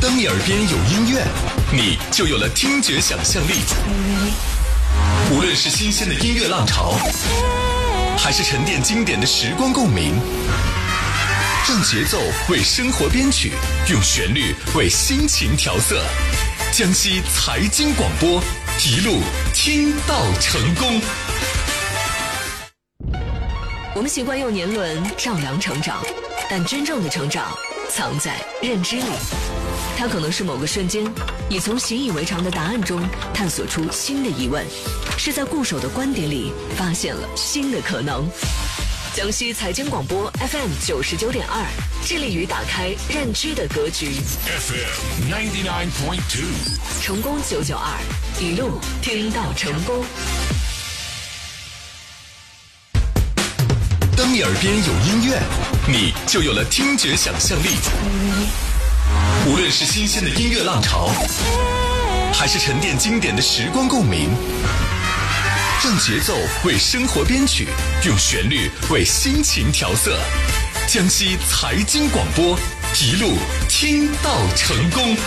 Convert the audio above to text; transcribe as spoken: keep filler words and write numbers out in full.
当你耳边有音乐，你就有了听觉想象力。无论是新鲜的音乐浪潮，还是沉淀经典的时光共鸣，让节奏为生活编曲，用旋律为心情调色。江西财经广播，一路听到成功。 我们习惯用年轮丈量成长，但真正的成长藏在认知里。它可能是某个瞬间，你从习以为常的答案中探索出新的疑问，是在固守的观点里发现了新的可能。江西财经广播 F M 九十九点二，致力于打开认知的格局。 F M ninety nine point two， 成功九九二，一路听到成功。 当你耳边有音乐，你就有了听觉想象力。无论是新鲜的音乐浪潮，还是沉淀经典的时光共鸣，让节奏为生活编曲，用旋律为心情调色。江西财经广播，一路听到成功。